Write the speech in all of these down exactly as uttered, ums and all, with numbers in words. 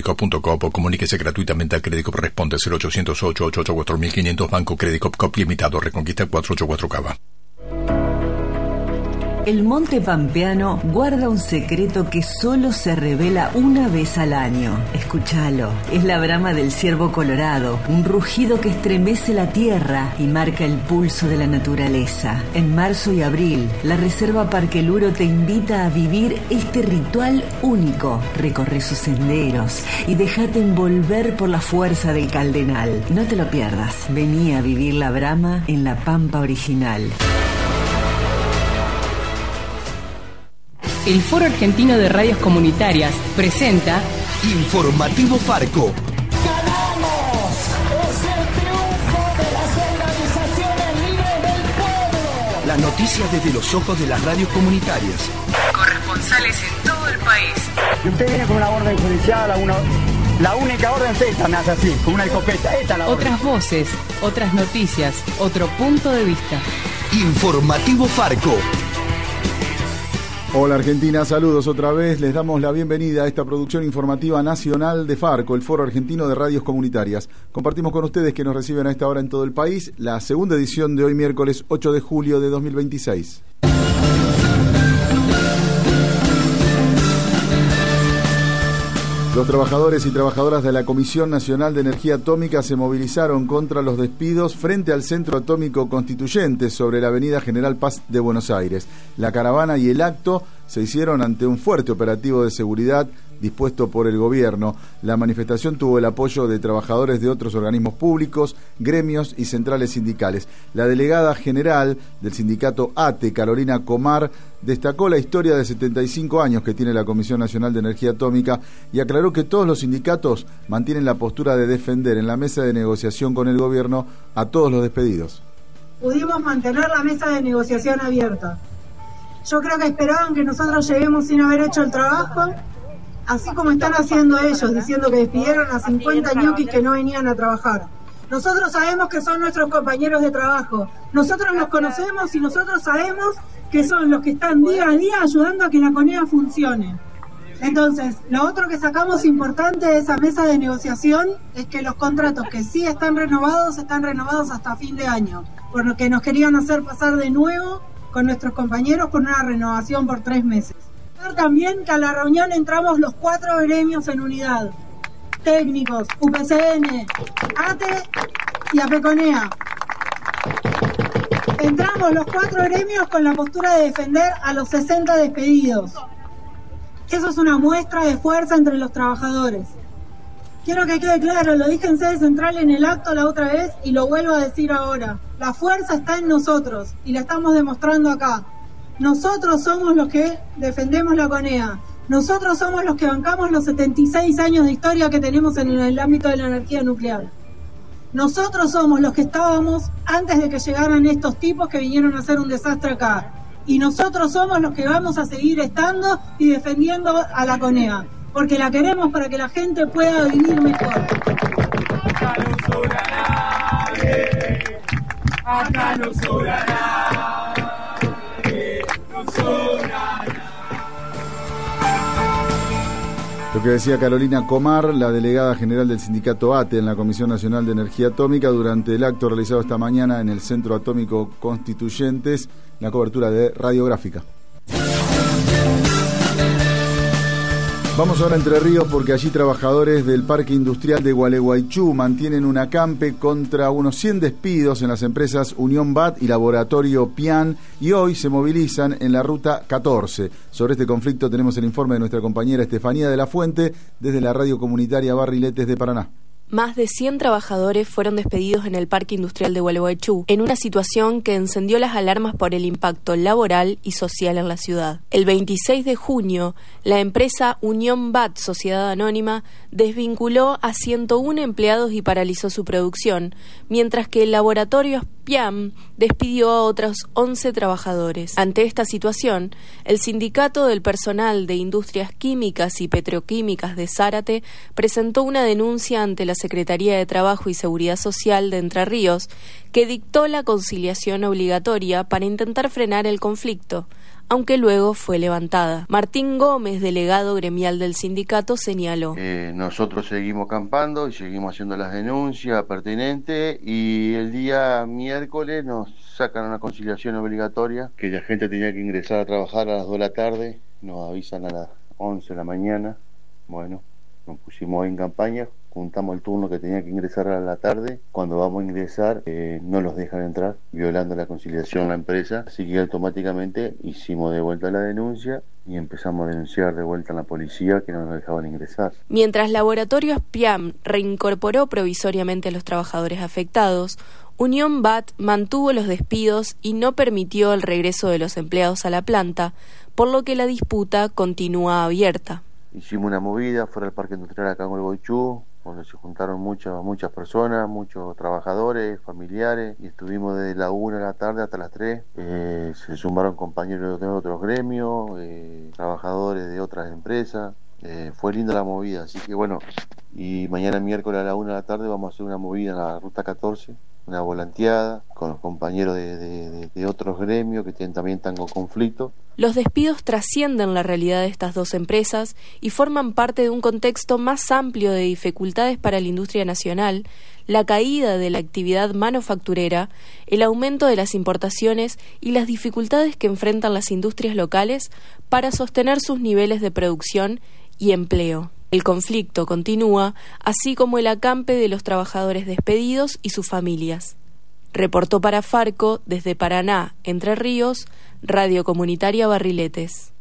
credicop punto com o comuníquese gratuitamente a Credicop Responde cero ochocientos ocho, ochenta y ocho, cuatro mil quinientos Banco Credicop Cop Limitado, Reconquista cuatrocientos ochenta y cuatro Cava. El Monte Pampeano guarda un secreto que solo se revela una vez al año. Escúchalo. Es la brama del ciervo colorado, un rugido que estremece la tierra y marca el pulso de la naturaleza. En marzo y abril, la Reserva Parque Luro te invita a vivir este ritual único. Recorre sus senderos y déjate envolver por la fuerza del Caldenal. No te lo pierdas. Vení a vivir la brama en la Pampa original. El Foro Argentino de Radios Comunitarias presenta Informativo Farco. ¡Ganamos! ¡Es el triunfo de las organizaciones libres del pueblo! Las noticias desde los ojos de las radios comunitarias. Corresponsales en todo el país. Y usted viene con una orden judicial, una, la única orden es esta, me hace así, con una escopeta. Esta es la orden. Otras voces, otras noticias, otro punto de vista. Informativo Farco. Hola Argentina, saludos otra vez. Les damos la bienvenida a esta producción informativa nacional de Farco, el Foro Argentino de Radios Comunitarias. Compartimos con ustedes que nos reciben a esta hora en todo el país la segunda edición de hoy miércoles ocho de julio de dos mil veintiséis. Los trabajadores y trabajadoras de la Comisión Nacional de Energía Atómica se movilizaron contra los despidos frente al Centro Atómico Constituyente sobre la avenida General Paz de Buenos Aires. La caravana y el acto se hicieron ante un fuerte operativo de seguridad dispuesto por el gobierno. La manifestación tuvo el apoyo de trabajadores de otros organismos públicos, gremios y centrales sindicales. La delegada general del sindicato A T E, Carolina Comar, destacó la historia de setenta y cinco años que tiene la Comisión Nacional de Energía Atómica y aclaró que todos los sindicatos mantienen la postura de defender en la mesa de negociación con el gobierno a todos los despedidos. Pudimos mantener la mesa de negociación abierta. Yo creo que esperaban que nosotros lleguemos sin haber hecho el trabajo, así como están haciendo ellos, diciendo que despidieron a cincuenta ñoquis que no venían a trabajar. Nosotros sabemos que son nuestros compañeros de trabajo, nosotros los conocemos y nosotros sabemos que son los que están día a día ayudando a que la CONEA funcione. Entonces, lo otro que sacamos importante de esa mesa de negociación es que los contratos que sí están renovados, están renovados hasta fin de año, por lo que nos querían hacer pasar de nuevo con nuestros compañeros con una renovación por tres meses. También que a la reunión entramos los cuatro gremios en unidad, técnicos, U P C N, A T E y APECONEA. Entramos los cuatro gremios con la postura de defender a los sesenta despedidos. Eso es una muestra de fuerza entre los trabajadores. Quiero que quede claro, lo dije en sede central en el acto la otra vez y lo vuelvo a decir ahora. La fuerza está en nosotros y la estamos demostrando acá. Nosotros somos los que defendemos la CONEA. Nosotros somos los que bancamos los setenta y seis años de historia que tenemos en el ámbito de la energía nuclear. Nosotros somos los que estábamos antes de que llegaran estos tipos que vinieron a hacer un desastre acá. Y nosotros somos los que vamos a seguir estando y defendiendo a la CONEA. Porque la queremos para que la gente pueda vivir mejor. Acá no sobra nadie. Acá no sobra nadie. No sobra nadie. Lo que decía Carolina Comar, la delegada general del sindicato A T E en la Comisión Nacional de Energía Atómica, durante el acto realizado esta mañana en el Centro Atómico Constituyentes, la cobertura de Radiográfica. Vamos ahora a Entre Ríos porque allí trabajadores del Parque Industrial de Gualeguaychú mantienen un acampe contra unos cien despidos en las empresas Unión B A T y Laboratorio Pian y hoy se movilizan en la Ruta catorce. Sobre este conflicto tenemos el informe de nuestra compañera Estefanía de la Fuente desde la radio comunitaria Barriletes de Paraná. Más de cien trabajadores fueron despedidos en el Parque Industrial de Gualeguaychú, en una situación que encendió las alarmas por el impacto laboral y social en la ciudad. El veintiséis de junio, la empresa Unión B A T, Sociedad Anónima, desvinculó a ciento uno empleados y paralizó su producción, mientras que el laboratorio Piam despidió a otros once trabajadores. Ante esta situación, el Sindicato del Personal de Industrias Químicas y Petroquímicas de Zárate presentó una denuncia ante la Secretaría de Trabajo y Seguridad Social de Entre Ríos, que dictó la conciliación obligatoria para intentar frenar el conflicto. aunque luego fue levantada. Martín Gómez, delegado gremial del sindicato, señaló. Eh, nosotros seguimos acampando y seguimos haciendo las denuncias pertinentes, y el día miércoles nos sacan una conciliación obligatoria, que la gente tenía que ingresar a trabajar a las dos de la tarde, nos avisan a las once de la mañana. Bueno, nos pusimos en campaña, juntamos el turno que tenía que ingresar a la tarde. Cuando vamos a ingresar eh, no los dejan entrar, violando la conciliación la empresa, así que automáticamente hicimos de vuelta la denuncia y empezamos a denunciar de vuelta a la policía, que no nos dejaban ingresar. Mientras Laboratorios P I A M reincorporó provisoriamente a los trabajadores afectados, Unión B A T mantuvo los despidos y no permitió el regreso de los empleados a la planta, por lo que la disputa continúa abierta. Hicimos una movida fuera del Parque Industrial acá en Gualeguaychú, donde se juntaron muchas muchas personas, muchos trabajadores, familiares, y estuvimos desde la una de la tarde hasta las tres. Eh, se sumaron compañeros de otros gremios, eh, trabajadores de otras empresas. Eh, fue linda la movida, así que bueno, y mañana miércoles a la una de la tarde vamos a hacer una movida en la ruta catorce, una volanteada con los compañeros de, de, de, de otros gremios que tienen, también están con conflicto. Los despidos trascienden la realidad de estas dos empresas y forman parte de un contexto más amplio de dificultades para la industria nacional, la caída de la actividad manufacturera, el aumento de las importaciones y las dificultades que enfrentan las industrias locales para sostener sus niveles de producción y empleo. El conflicto continúa, así como el acampe de los trabajadores despedidos y sus familias. Reportó para Farco, desde Paraná, Entre Ríos, Radio Comunitaria Barriletes.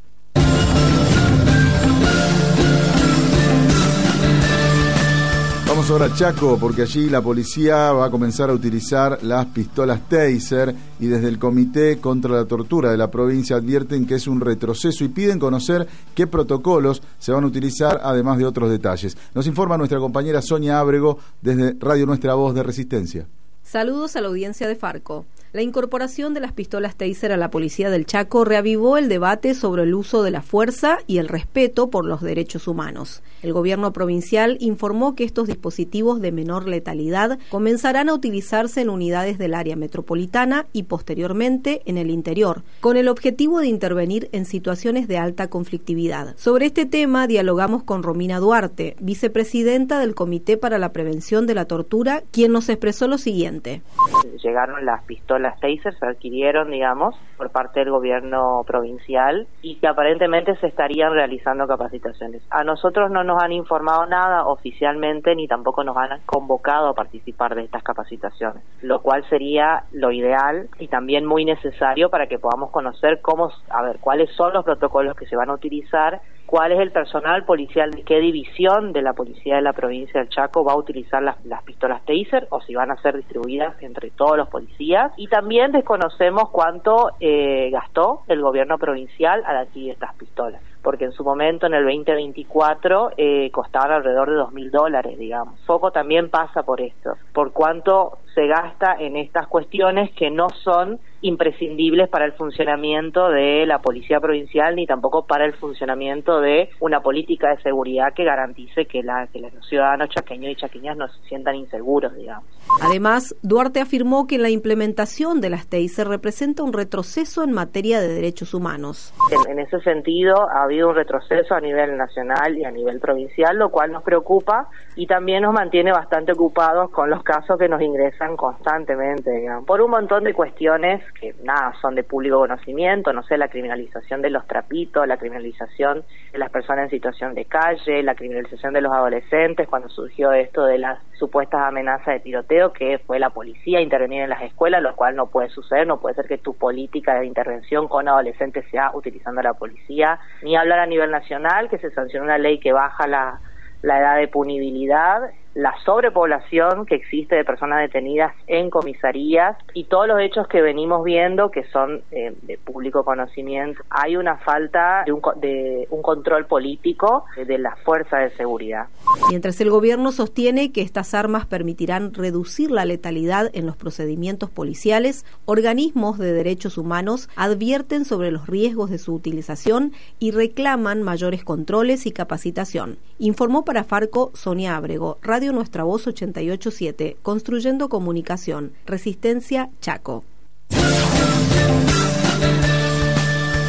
Vamos ahora a Chaco, porque allí la policía va a comenzar a utilizar las pistolas Taser, y desde el Comité contra la Tortura de la provincia advierten que es un retroceso y piden conocer qué protocolos se van a utilizar, además de otros detalles. Nos informa nuestra compañera Sonia Ábrego desde Radio Nuestra Voz de Resistencia. Saludos a la audiencia de Farco. La incorporación de las pistolas Taser a la policía del Chaco reavivó el debate sobre el uso de la fuerza y el respeto por los derechos humanos. El gobierno provincial informó que estos dispositivos de menor letalidad comenzarán a utilizarse en unidades del área metropolitana y posteriormente en el interior, con el objetivo de intervenir en situaciones de alta conflictividad. Sobre este tema dialogamos con Romina Duarte, vicepresidenta del Comité para la Prevención de la Tortura, quien nos expresó lo siguiente. Llegaron las pistolas las Taser, se adquirieron, digamos, por parte del gobierno provincial, y que aparentemente se estarían realizando capacitaciones. A nosotros no nos han informado nada oficialmente, ni tampoco nos han convocado a participar de estas capacitaciones, lo cual sería lo ideal y también muy necesario para que podamos conocer cómo, a ver, cuáles son los protocolos que se van a utilizar, cuál es el personal policial, de qué división de la policía de la provincia del Chaco va a utilizar las, las pistolas Taser, o si van a ser distribuidas entre todos los policías. Y también desconocemos cuánto eh, gastó el gobierno provincial al adquirir estas pistolas, porque en su momento, en el veinte veinticuatro, eh, costaban alrededor de dos mil dólares, digamos. Poco también pasa por esto, por cuánto se gasta en estas cuestiones que no son imprescindibles para el funcionamiento de la policía provincial, ni tampoco para el funcionamiento de una política de seguridad que garantice que, la, que los ciudadanos chaqueños y chaqueñas no se sientan inseguros, digamos. Además, Duarte afirmó que la implementación de las Taser representa un retroceso en materia de derechos humanos. En, en ese sentido, ha habido un retroceso a nivel nacional y a nivel provincial, lo cual nos preocupa y también nos mantiene bastante ocupados con los casos que nos ingresan constantemente, digamos, por un montón de cuestiones que nada, son de público conocimiento, no sé, la criminalización de los trapitos, la criminalización de las personas en situación de calle, la criminalización de los adolescentes, cuando surgió esto de las supuestas amenazas de tiroteo, que fue la policía a intervenir en las escuelas, lo cual no puede suceder, no puede ser que tu política de intervención con adolescentes sea utilizando a la policía, ni hablar a nivel nacional, que se sancionó una ley que baja la, la edad de punibilidad, la sobrepoblación que existe de personas detenidas en comisarías y todos los hechos que venimos viendo que son eh, de público conocimiento. Hay una falta de un, de un control político de las fuerzas de seguridad. Mientras el gobierno sostiene que estas armas permitirán reducir la letalidad en los procedimientos policiales, organismos de derechos humanos advierten sobre los riesgos de su utilización y reclaman mayores controles y capacitación. Informó para Farco Sonia Ábrego, Radio Nuestra Voz ochenta y ocho punto siete, construyendo comunicación. Resistencia, Chaco.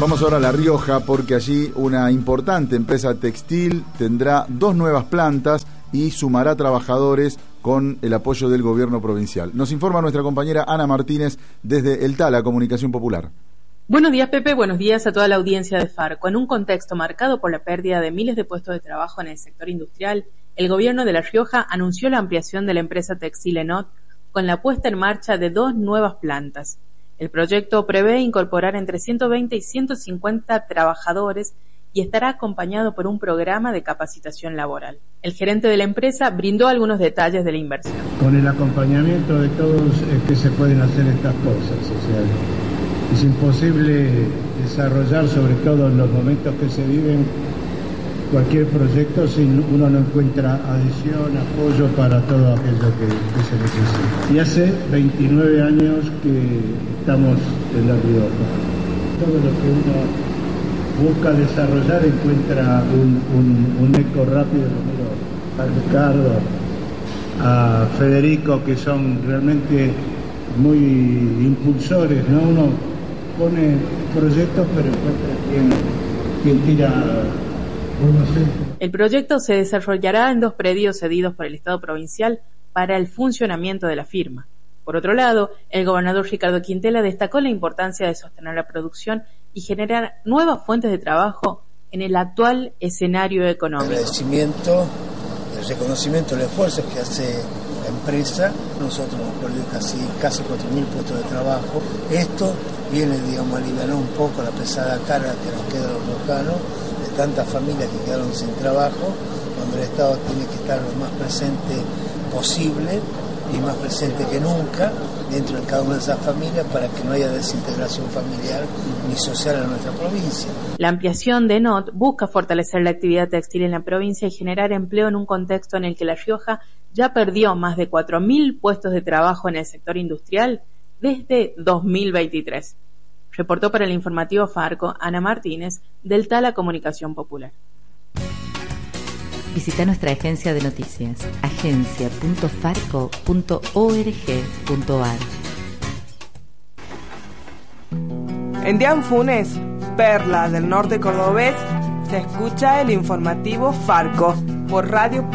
Vamos ahora a La Rioja porque allí una importante empresa textil tendrá dos nuevas plantas y sumará trabajadores con el apoyo del gobierno provincial. Nos informa nuestra compañera Ana Martínez desde el Tala, Comunicación Popular. Buenos días, Pepe. Buenos días a toda la audiencia de Farco. En un contexto marcado por la pérdida de miles de puestos de trabajo en el sector industrial, el gobierno de La Rioja anunció la ampliación de la empresa textil Enot con la puesta en marcha de dos nuevas plantas. El proyecto prevé incorporar entre ciento veinte y ciento cincuenta trabajadores y estará acompañado por un programa de capacitación laboral. El gerente de la empresa brindó algunos detalles de la inversión. Con el acompañamiento de todos es que se pueden hacer estas cosas. O sea, es imposible desarrollar, sobre todo en los momentos que se viven, cualquier proyecto si uno no encuentra adhesión, apoyo para todo aquello que, que se necesita. Y hace veintinueve años que estamos en La Rioja. Todo lo que uno busca desarrollar encuentra un, un, un eco rápido. A Ricardo, a Federico, que son realmente muy impulsores, ¿no? Uno pone proyectos pero encuentra quien, quien tira. El proyecto se desarrollará en dos predios cedidos por el Estado provincial para el funcionamiento de la firma. Por otro lado, el gobernador Ricardo Quintela destacó la importancia de sostener la producción y generar nuevas fuentes de trabajo en el actual escenario económico. El agradecimiento, el reconocimiento del esfuerzo que hace la empresa. Nosotros hemos perdido casi, casi cuatro mil puestos de trabajo. Esto viene, digamos, a aliviar un poco la pesada carga que nos queda a los riojanos, de tantas familias que quedaron sin trabajo, donde el Estado tiene que estar lo más presente posible y más presente que nunca dentro de cada una de esas familias para que no haya desintegración familiar ni social en nuestra provincia. La ampliación de Enot busca fortalecer la actividad textil en la provincia y generar empleo en un contexto en el que La Rioja ya perdió más de cuatro mil puestos de trabajo en el sector industrial desde dos mil veintitrés. Reportó para el informativo Farco Ana Martínez, del Tala Comunicación Popular. Visita nuestra agencia de noticias, agencia punto farco punto org punto ar. En Dianfunes, perla del norte cordobés, se escucha el informativo Farco por Radio